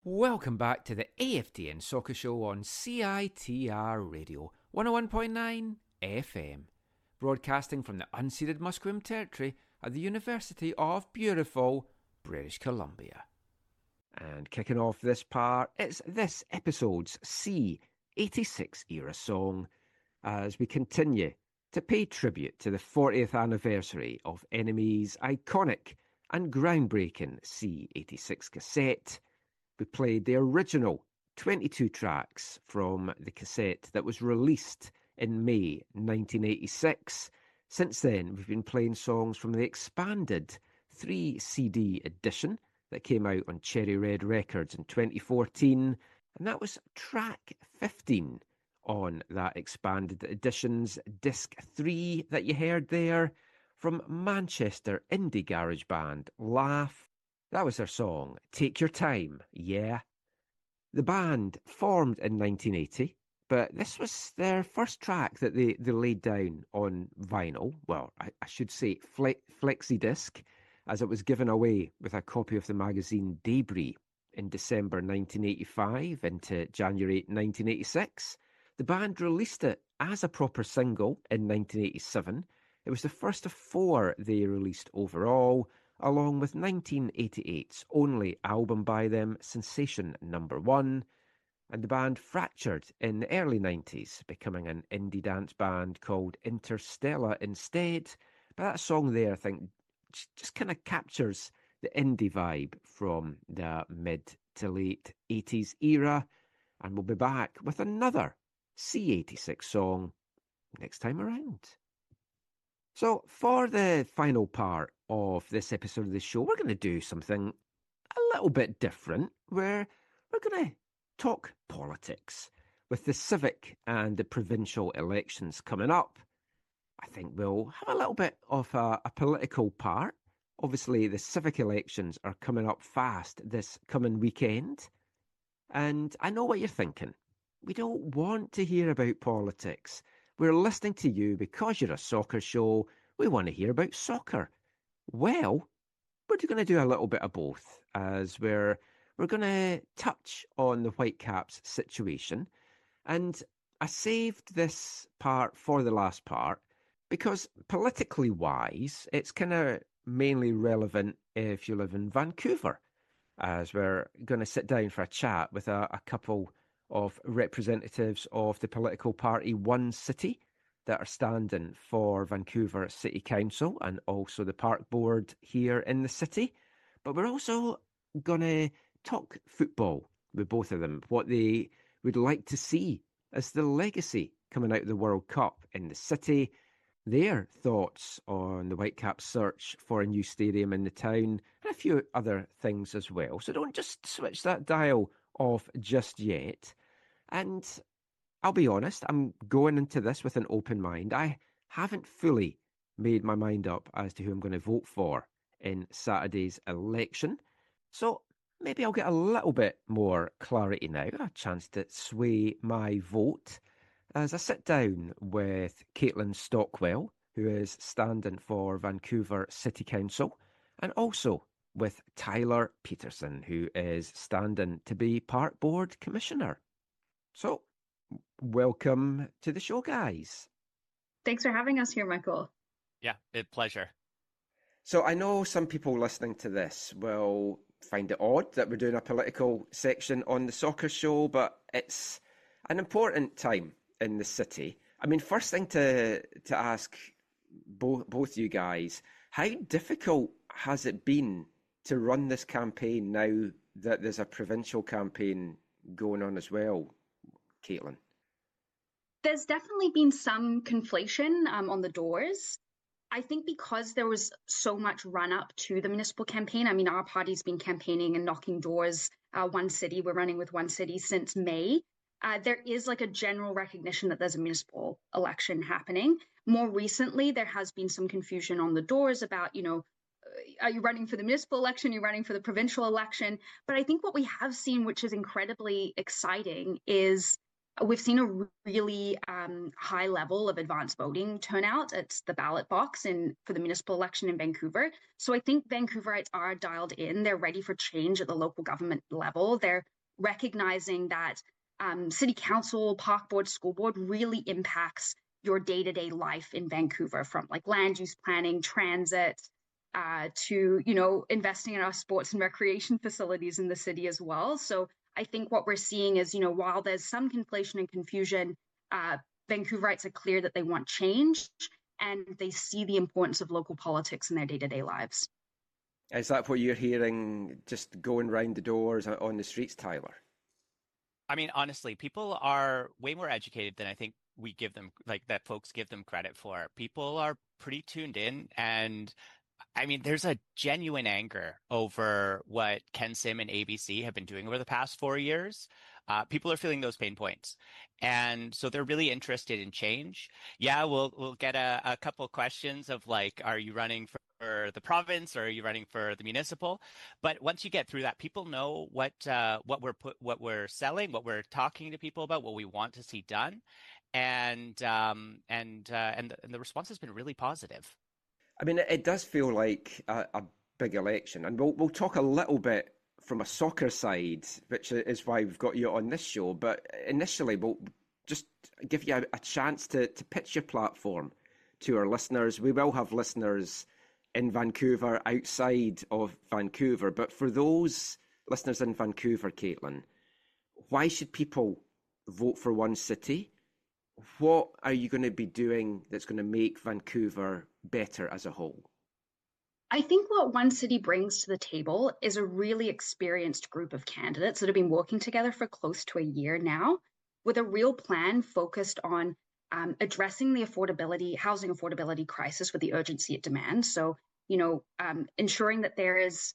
Welcome back to the AFTN Soccer Show on CITR Radio 101.9 FM, broadcasting from the unceded Musqueam territory at the University of beautiful British Columbia. And kicking off this part, it's this episode's C86 era song as we continue to pay tribute to the 40th anniversary of NME's iconic and groundbreaking C86 cassette. We played the original 22 tracks from the cassette that was released in May 1986. Since then, we've been playing songs from the expanded 3-CD edition that came out on Cherry Red Records in 2014, and that was track 15 on that expanded edition's disc 3 that you heard there from Manchester indie garage band Laugh. That was their song, Take Your Time, Yeah. The band formed in 1980, but this was their first track that they laid down on vinyl. Well, I should say flexi-disc, as it was given away with a copy of the magazine Debris in December 1985 into January 1986. The band released it as a proper single in 1987. It was the first of 4 they released overall, along with 1988's only album by them, Sensation No. 1, and the band fractured in the early 90s, becoming an indie dance band called Interstellar instead. But that song there, I think, just kind of captures the indie vibe from the mid to late 80s era, and we'll be back with another C86 song next time around. So for the final part of this episode of the show, we're going to do something a little bit different, where we're going to talk politics. With the civic and the provincial elections coming up, I think we'll have a little bit of a political part. Obviously, the civic elections are coming up fast this coming weekend, and I know what you're thinking. We don't want to hear about politics. We're listening to you because you're a soccer show. We want to hear about soccer. Well, we're going to do a little bit of both, as we're going to touch on the Whitecaps situation. And I saved this part for the last part because politically wise, it's kind of mainly relevant if you live in Vancouver, as we're going to sit down for a chat with a couple of representatives of the political party One City that are standing for Vancouver City Council and also the park board here in the city. But we're also going to talk football with both of them, what they would like to see as the legacy coming out of the World Cup in the city, their thoughts on the Whitecaps search for a new stadium in the town, and a few other things as well. So don't just switch that dial off just yet. And I'll be honest, I'm going into this with an open mind. I haven't fully made my mind up as to who I'm going to vote for in Saturday's election. So maybe I'll get a little bit more clarity now, a chance to sway my vote, as I sit down with Caitlin Stockwell, who is standing for Vancouver City Council, and also with Tyler Peterson, who is standing to be Park Board Commissioner. So, welcome to the show, guys. Thanks for having us here, Michael. Yeah, a pleasure. So I know some people listening to this will find it odd that we're doing a political section on the soccer show, but it's an important time in the city. I mean, first thing to ask both you guys, how difficult has it been to run this campaign now that there's a provincial campaign going on as well, Caitlin? There's definitely been some conflation on the doors. I think because there was so much run up to the municipal campaign. I mean, our party's been campaigning and knocking doors. One City, we're running with One City since May. There is like a general recognition that there's a municipal election happening. More recently, there has been some confusion on the doors about, are you running for the municipal election? You're running for the provincial election. But I think what we have seen, which is incredibly exciting, is we've seen a really high level of advanced voting turnout at the ballot box for the municipal election in Vancouver. So I think Vancouverites are dialed in. They're ready for change at the local government level. They're recognizing that city council, park board, school board really impacts your day-to-day life in Vancouver, from like land use planning, transit, to, investing in our sports and recreation facilities in the city as well. So I think what we're seeing is, while there's some conflation and confusion, Vancouverites are clear that they want change and they see the importance of local politics in their day-to-day lives. Is that what you're hearing just going round the doors on the streets, Tyler? I mean, honestly, people are way more educated than I think we give them, like that folks give them credit for. People are pretty tuned in, and I mean, there's a genuine anger over what Ken Sim and ABC have been doing over the past 4 years. People are feeling those pain points, and so they're really interested in change. Yeah, we'll get a couple questions of like, are you running for the province or are you running for the municipal? But once you get through that, people know what we're selling, what we're talking to people about, what we want to see done, and the response has been really positive. I mean, it does feel like a big election, and we'll talk a little bit from a soccer side, which is why we've got you on this show. But initially, we'll just give you a chance to pitch your platform to our listeners. We will have listeners in Vancouver, outside of Vancouver, but for those listeners in Vancouver, Caitlin, why should people vote for One City? What are you going to be doing that's going to make Vancouver better as a whole? I think what One City brings to the table is a really experienced group of candidates that have been working together for close to a year now, with a real plan focused on addressing the housing affordability crisis with the urgency it demands. So, ensuring that there is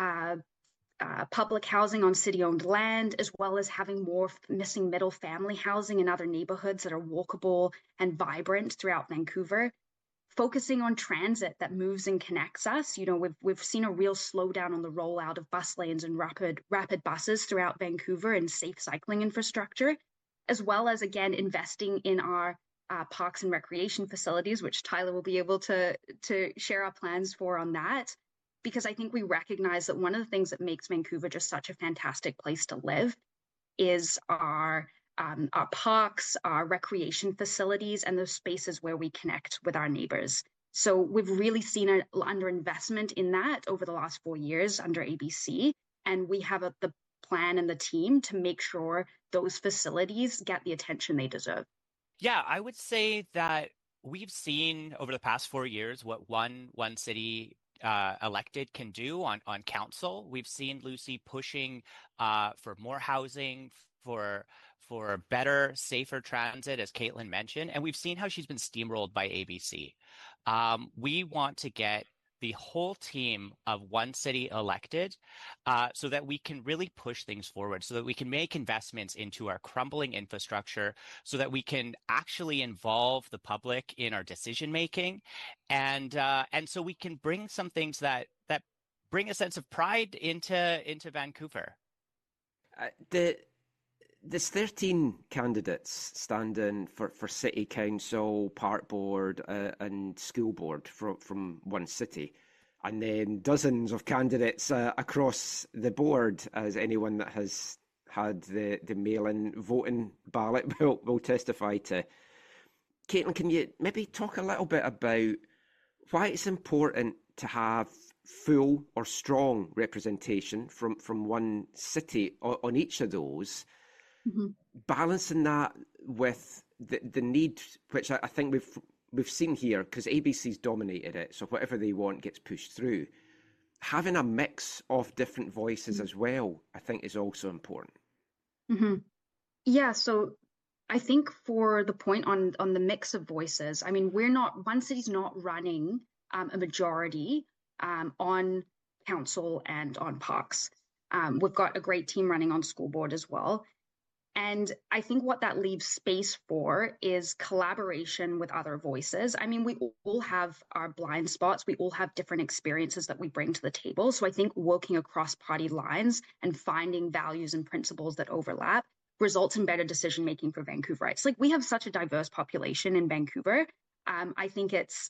public housing on city-owned land, as well as having more missing middle family housing in other neighborhoods that are walkable and vibrant throughout Vancouver. Focusing on transit that moves and connects us. We've seen a real slowdown on the rollout of bus lanes and rapid buses throughout Vancouver and safe cycling infrastructure, as well as, again, investing in our parks and recreation facilities, which Tyler will be able to share our plans for on that. Because I think we recognize that one of the things that makes Vancouver just such a fantastic place to live is our parks, our recreation facilities, and those spaces where we connect with our neighbors. So we've really seen an underinvestment in that over the last 4 years under ABC, and we have the plan and the team to make sure those facilities get the attention they deserve. Yeah, I would say that we've seen over the past 4 years what one city elected can do on council. We've seen Lucy pushing for more housing, for better, safer transit, as Caitlin mentioned, and we've seen how she's been steamrolled by ABC. We want to get the whole team of One City elected so that we can really push things forward, so that we can make investments into our crumbling infrastructure, so that we can actually involve the public in our decision making, and so we can bring some things that bring a sense of pride into Vancouver. There's 13 candidates standing for City Council, Park Board and School Board from One City. And then dozens of candidates across the board, as anyone that has had the mail-in voting ballot will testify to. Caitlin, can you maybe talk a little bit about why it's important to have full or strong representation from One City on each of those? Mm-hmm. Balancing that with the need, which I think we've seen here, because ABC's dominated it, so whatever they want gets pushed through. Having a mix of different voices mm-hmm. as well, I think, is also important. Mm-hmm. Yeah, so I think for the point on the mix of voices, I mean, One City's not running a majority on council and on parks. We've got a great team running on school board as well. And I think what that leaves space for is collaboration with other voices. I mean, we all have our blind spots. We all have different experiences that we bring to the table. So I think working across party lines and finding values and principles that overlap results in better decision-making for Vancouverites. Like, we have such a diverse population in Vancouver. I think it's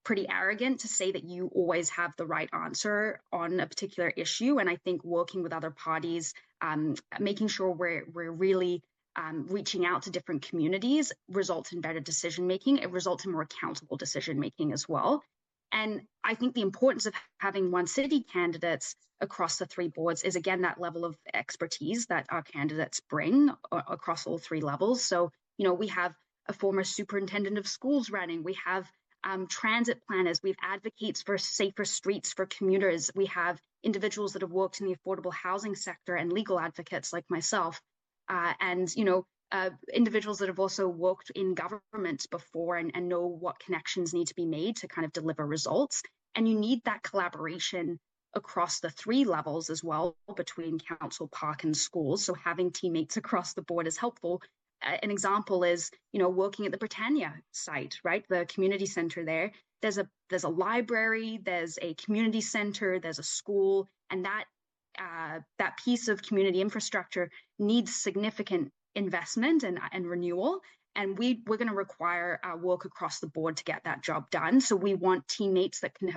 pretty arrogant to say that you always have the right answer on a particular issue. And I think working with other parties, making sure we're really reaching out to different communities results in better decision making. It results in more accountable decision making as well. And I think the importance of having One City candidates across the three boards is, again, that level of expertise that our candidates bring across all three levels. So, we have a former superintendent of schools running. We have transit planners. We have advocates for safer streets for commuters. We have individuals that have worked in the affordable housing sector and legal advocates like myself. And individuals that have also worked in government before and know what connections need to be made to kind of deliver results. And you need that collaboration across the three levels as well, between council, park, and schools. So having teammates across the board is helpful. An example is, working at the Britannia site, right? The community center there. There's a library, there's a community center, there's a school, and that piece of community infrastructure needs significant investment and renewal. And we're going to require work across the board to get that job done. So we want teammates that can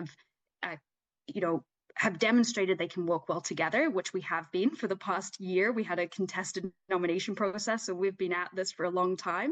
have demonstrated they can work well together, which we have been for the past year. We had a contested nomination process, so we've been at this for a long time.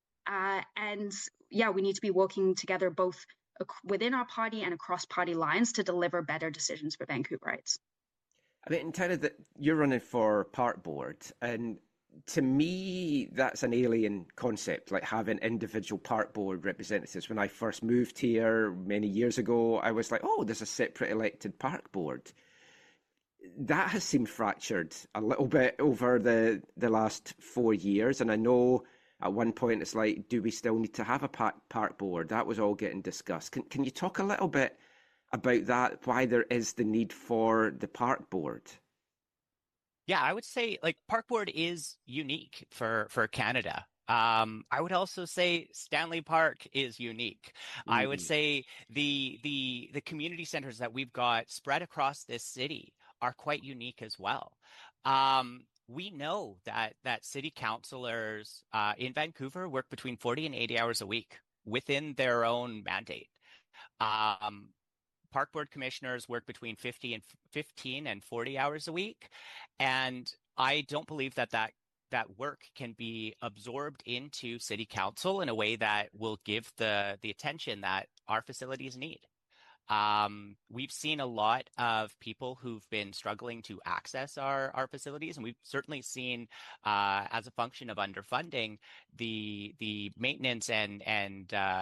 We need to be working together both within our party and across party lines to deliver better decisions for Vancouverites. I mean, Tara, you're running for park board, and to me, that's an alien concept, like having individual park board representatives. When I first moved here many years ago, I was like, oh, there's a separate elected park board. That has seemed fractured a little bit over the last 4 years. And I know at one point it's like, do we still need to have a park board? That was all getting discussed. Can you talk a little bit about that, why there is the need for the park board? Yeah, I would say Park Board is unique for Canada. I would also say Stanley Park is unique. I would say the community centers that we've got spread across this city are quite unique as well. We know that city councillors in Vancouver work between 40 and 80 hours a week within their own mandate. Park board commissioners work between 15 and 40 hours a week. And I don't believe that work can be absorbed into city council in a way that will give the attention that our facilities need. We've seen a lot of people who've been struggling to access our facilities, and we've certainly seen, as a function of underfunding, the maintenance and